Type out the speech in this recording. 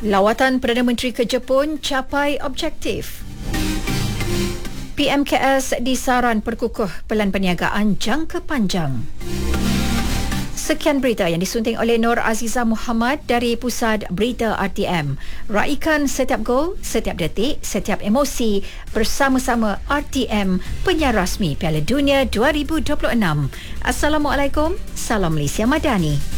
Lawatan Perdana Menteri ke Jepun capai objektif. PMKS disaran perkukuh pelan perniagaan jangka panjang. Sekian berita yang disunting oleh Nur Aziza Muhammad dari Pusat Berita RTM. Raikan setiap gol, setiap detik, setiap emosi bersama-sama RTM, penyiar rasmi Piala Dunia 2026. Assalamualaikum, salam Malaysia Madani.